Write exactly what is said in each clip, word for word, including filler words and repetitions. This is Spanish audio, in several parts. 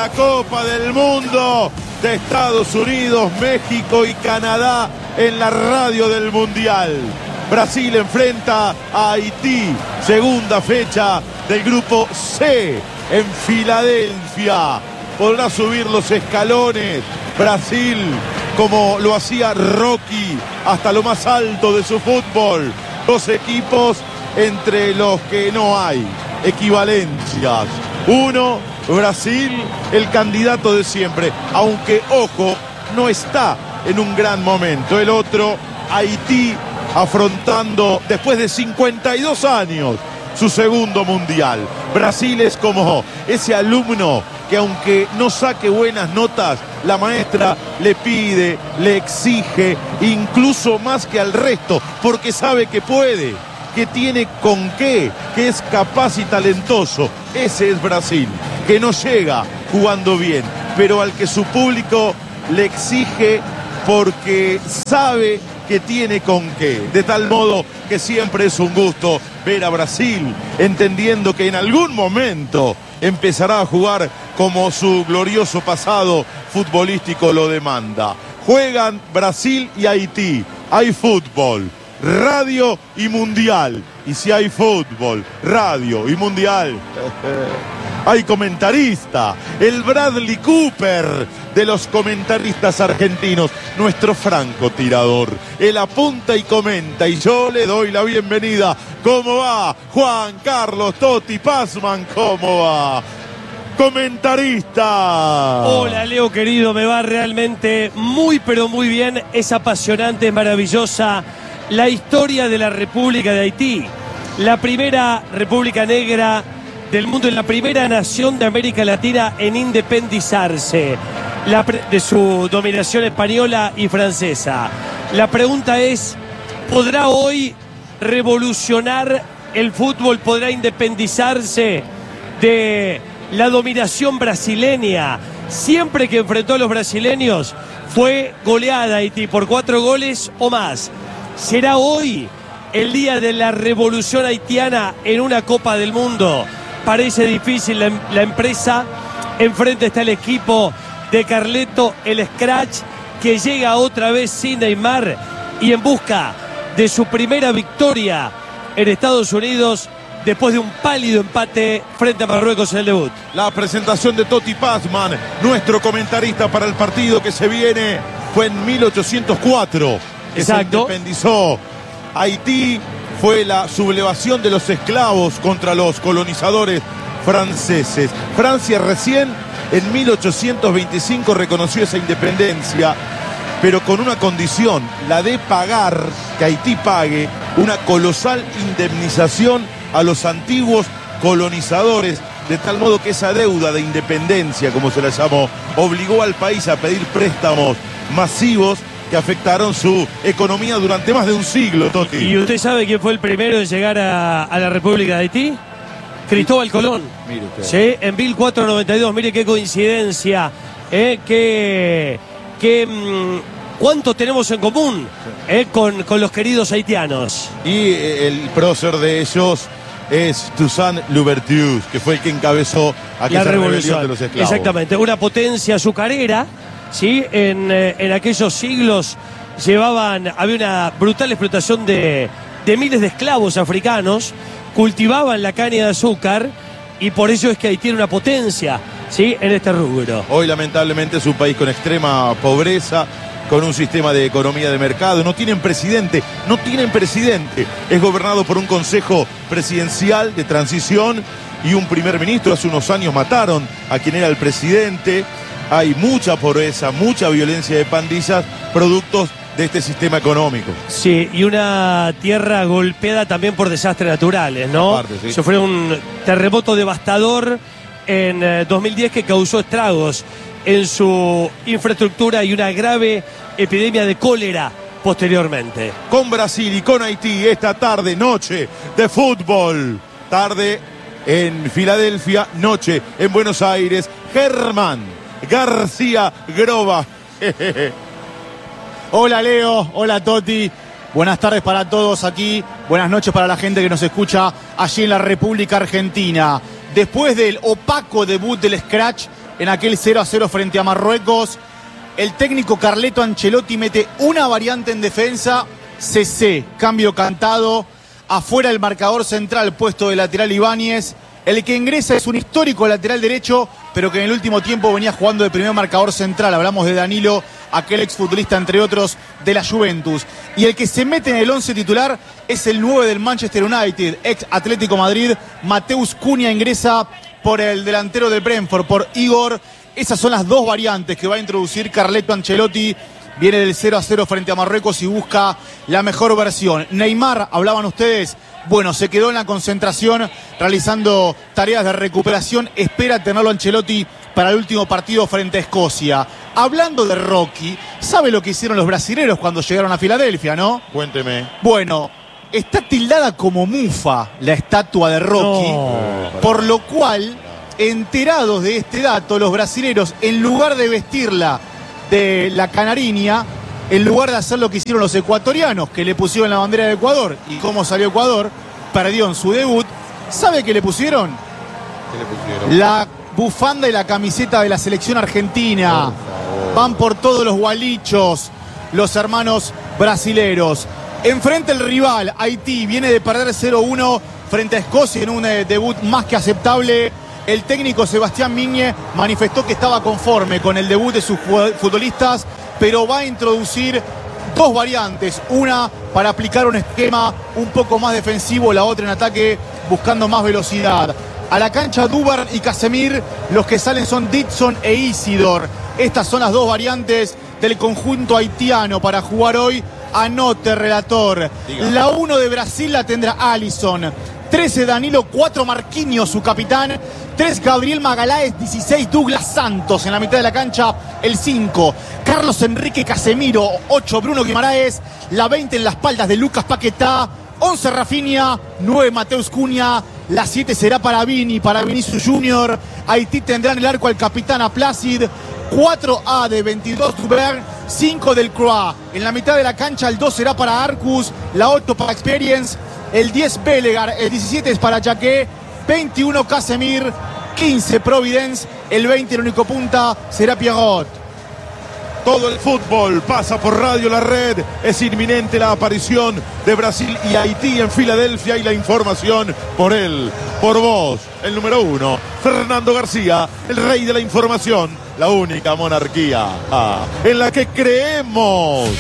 la Copa del Mundo de Estados Unidos, México y Canadá en la radio del Mundial. Brasil enfrenta a Haití, segunda fecha del grupo C en Filadelfia. Podrá subir los escalones Brasil como lo hacía Rocky hasta lo más alto de su fútbol. Dos equipos entre los que no hay equivalencias. Uno, Brasil, el candidato de siempre, aunque, ojo, no está en un gran momento. El otro, Haití, afrontando después de cincuenta y dos años su segundo mundial. Brasil es como ese alumno que, aunque no saque buenas notas, la maestra le pide, le exige, incluso más que al resto, porque sabe que puede, que tiene con qué, que es capaz y talentoso. Ese es Brasil, que no llega jugando bien, pero al que su público le exige porque sabe que tiene con qué. De tal modo que siempre es un gusto ver a Brasil, entendiendo que en algún momento empezará a jugar como su glorioso pasado futbolístico lo demanda. Juegan Brasil y Haití. Hay fútbol, radio y mundial. Y si hay fútbol, radio y mundial, hay comentarista, el Bradley Cooper de los comentaristas argentinos, nuestro francotirador. Él apunta y comenta y yo le doy la bienvenida. ¿Cómo va? Juan Carlos Totti Pazman, ¿cómo va? Comentarista. Hola Leo querido, me va realmente muy pero muy bien. Es apasionante, es maravillosa la historia de la República de Haití, la primera república negra del mundo y la primera nación de América Latina en independizarse la de su dominación española y francesa. La pregunta es, ¿podrá hoy revolucionar el fútbol? ¿Podrá independizarse de la dominación brasileña? Siempre que enfrentó a los brasileños fue goleada Haití por cuatro goles o más. ¿Será hoy el día de la revolución haitiana en una Copa del Mundo? Parece difícil la, la empresa. Enfrente está el equipo de Carleto, el Scratch, que llega otra vez sin Neymar y en busca de su primera victoria en Estados Unidos después de un pálido empate frente a Marruecos en el debut. La presentación de Totti Pazman, nuestro comentarista para el partido que se viene, fue en mil ochocientos cuatro. Que Exacto. Se independizó Haití. Fue la sublevación de los esclavos contra los colonizadores franceses. Francia recién en mil ochocientos veinticinco reconoció esa independencia, pero con una condición, la de pagar, que Haití pague una colosal indemnización a los antiguos colonizadores, de tal modo que esa deuda de independencia, como se la llamó, obligó al país a pedir préstamos masivos que afectaron su economía durante más de un siglo, Totti. ¿Y usted sabe quién fue el primero en llegar a, a la República de Haití? Cristóbal Colón. Mire usted. Sí, en mil cuatrocientos noventa y dos, mire qué coincidencia, eh, qué, qué, mmm, cuánto tenemos en común eh, con, con los queridos haitianos. Y el prócer de ellos es Toussaint Louverture, que fue el que encabezó aquella La revolución rebelión de los esclavos. Exactamente, una potencia azucarera, ¿sí? En, eh, en aquellos siglos llevaban, había una brutal explotación de, de miles de esclavos africanos, cultivaban la caña de azúcar y por eso es que Haití tiene una potencia, ¿sí? En este rubro. Hoy lamentablemente es un país con extrema pobreza, con un sistema de economía de mercado. No tienen presidente, no tienen presidente. Es gobernado por un consejo presidencial de transición y un primer ministro. Hace unos años mataron a quien era el presidente. Hay mucha pobreza, mucha violencia de pandillas, productos de este sistema económico. Sí, y una tierra golpeada también por desastres naturales, ¿no? Aparte, sí. Sufrió un terremoto devastador en eh, dos mil diez que causó estragos en su infraestructura y una grave epidemia de cólera posteriormente. Con Brasil y con Haití esta tarde, noche de fútbol. Tarde en Filadelfia, noche en Buenos Aires. Germán García Groba. Hola Leo, hola Totti. Buenas tardes para todos aquí. Buenas noches para la gente que nos escucha allí en la República Argentina. Después del opaco debut del Scratch en aquel cero a cero frente a Marruecos. El técnico Carleto Ancelotti mete una variante en defensa, C C, cambio cantado, afuera el marcador central, puesto de lateral Ibáñez. El que ingresa es un histórico lateral derecho, pero que en el último tiempo venía jugando de primer marcador central. Hablamos de Danilo, aquel exfutbolista, entre otros, de la Juventus. Y el que se mete en el once titular es el nueve del Manchester United, ex Atlético Madrid. Mateus Cunha ingresa por el delantero del Brentford, por Igor. Esas son las dos variantes que va a introducir Carleto Ancelotti. Viene del cero a cero frente a Marruecos y busca la mejor versión. Neymar, hablaban ustedes, bueno, se quedó en la concentración realizando tareas de recuperación. Espera tenerlo Ancelotti para el último partido frente a Escocia. Hablando de Rocky, ¿sabe lo que hicieron los brasileros cuando llegaron a Filadelfia, no? Cuénteme. Bueno, está tildada como mufa la estatua de Rocky, No. por lo cual, enterados de este dato, los brasileros, en lugar de vestirla de la canariña, en lugar de hacer lo que hicieron los ecuatorianos, que le pusieron la bandera de Ecuador, y cómo salió Ecuador, perdió en su debut, ¿sabe qué le pusieron? ¿Qué le pusieron? La bufanda y la camiseta de la selección argentina. Por favor. Van por todos los gualichos, los hermanos brasileros. Enfrente el rival, Haití, viene de perder cero uno frente a Escocia en un eh, debut más que aceptable. El técnico Sebastián Migne manifestó que estaba conforme con el debut de sus futbolistas, pero va a introducir dos variantes. Una para aplicar un esquema un poco más defensivo, la otra en ataque buscando más velocidad. A la cancha Dubar y Casemir, los que salen son Dixon e Isidor. Estas son las dos variantes del conjunto haitiano para jugar hoy. Anote, relator. Diga. La uno de Brasil la tendrá Alisson. trece Danilo, cuatro Marquinhos, su capitán. tres Gabriel Magaláes, dieciséis Douglas Santos. En la mitad de la cancha, el cinco Carlos Enrique Casemiro, ocho Bruno Guimaraes. La veinte en las espaldas de Lucas Paquetá. once Rafinha, nueve Mateus Cunha. La siete será para Vini, para Vinicius Junior. Haití tendrá en el arco al capitán a Placid. cuatro A de veintidós Dubert, cinco del Croix. En la mitad de la cancha el dos será para Arcus, la ocho para Experience, el diez Belegar, el diecisiete es para Jaqué, veintiuno Casemir, quince Providence, el veinte el único punta será Pierrot. Todo el fútbol pasa por Radio La Red. Es inminente la aparición de Brasil y Haití en Filadelfia y la información por él, por vos, el número uno, Fernando García, el rey de la información, la única monarquía ah, en la que creemos.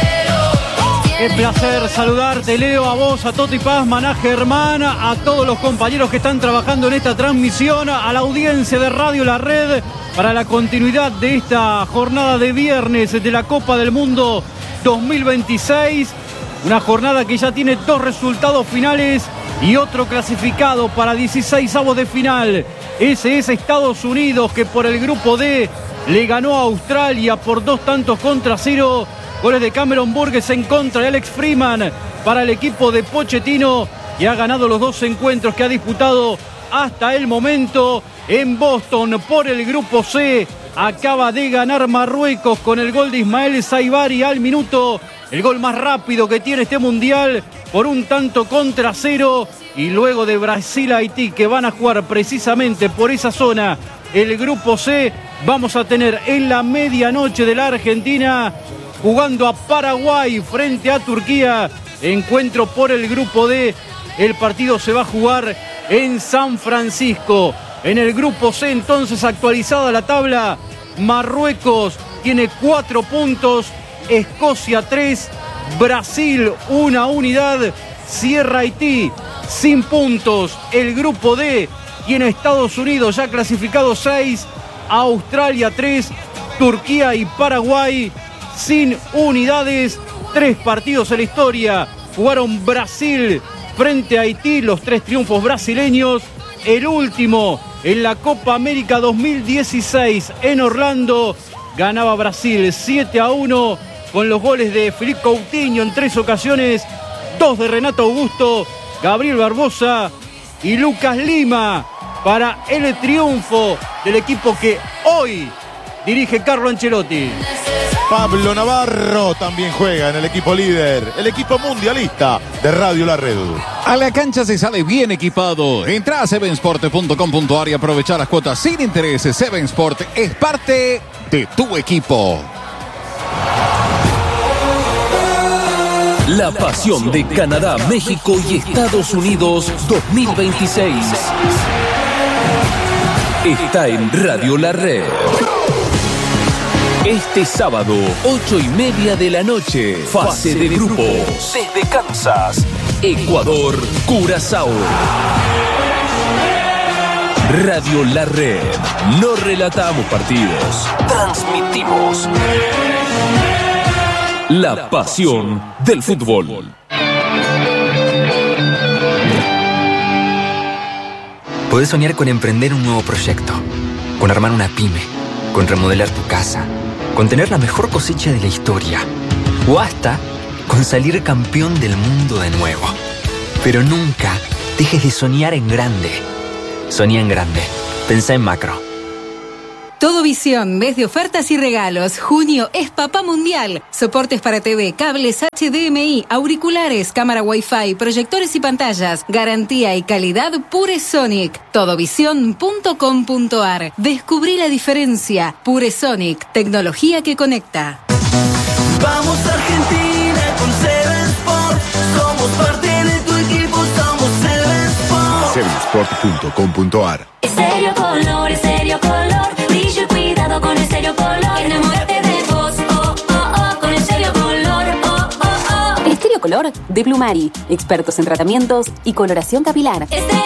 Qué placer saludarte, Leo, a vos, a Toti Pazman, a Germán, a todos los compañeros que están trabajando en esta transmisión, a la audiencia de Radio La Red, para la continuidad de esta jornada de viernes de la Copa del Mundo dos mil veintiséis. Una jornada que ya tiene dos resultados finales y otro clasificado para dieciseisavos de final. Ese es Estados Unidos, que por el grupo D le ganó a Australia por dos tantos contra cero. Goles de Cameron Burgess en contra de Alex Freeman para el equipo de Pochettino, que ha ganado los dos encuentros que ha disputado hasta el momento. En Boston, por el grupo C, acaba de ganar Marruecos con el gol de Ismael Saibari al minuto. El gol más rápido que tiene este mundial, por un tanto contra cero. Y luego de Brasil-Haití, que van a jugar precisamente por esa zona, el grupo C, vamos a tener en la medianoche de la Argentina jugando a Paraguay frente a Turquía. Encuentro por el grupo D. El partido se va a jugar en San Francisco. En el grupo C, entonces, actualizada la tabla, Marruecos tiene cuatro puntos, Escocia tres, Brasil una unidad, cierra Haití sin puntos. El grupo D tiene Estados Unidos ya clasificado seis, Australia tres, Turquía y Paraguay sin unidades. Tres partidos en la historia jugaron Brasil frente a Haití, los tres triunfos brasileños. El último en la Copa América dos mil dieciséis en Orlando, ganaba Brasil siete a uno con los goles de Filipe Coutinho en tres ocasiones, dos de Renato Augusto, Gabriel Barbosa y Lucas Lima para el triunfo del equipo que hoy dirige Carlo Ancelotti. Pablo Navarro también juega en el equipo líder, el equipo mundialista de Radio La Red. A la cancha se sale bien equipado. Entra a seven sport punto com punto a r y aprovecha las cuotas sin intereses. Seven Sport es parte de tu equipo. La pasión de Canadá, México y Estados Unidos dos mil veintiséis está en Radio La Red. Este sábado, ocho y media de la noche, fase de grupos. Desde Kansas, Ecuador, Curazao. Radio La Red. No relatamos partidos, transmitimos la pasión del fútbol. Podés soñar con emprender un nuevo proyecto, con armar una pyme, con remodelar tu casa, con tener la mejor cosecha de la historia, o hasta con salir campeón del mundo de nuevo. Pero nunca dejes de soñar en grande. Soñá en grande. Pensá en macro. Todo Visión, mes de ofertas y regalos. Junio es Papá Mundial. Soportes para T V, cables H D M I, auriculares, cámara Wi-Fi, proyectores y pantallas. Garantía y calidad Pure Sonic. todo visión punto com punto a r. Descubrí la diferencia. Pure Sonic, tecnología que conecta. Vamos Argentina con Seven Sport. Somos parte de tu equipo, somos Seven Sport. seven sport punto com punto a r. Estéreo Color, Estéreo Color. Brillo y cuidado con Estéreo Color. Enamórate de vos, oh, oh, oh, con Estéreo Color, oh, oh, oh. Estéreo Color de Blumari. Expertos en tratamientos y coloración capilar.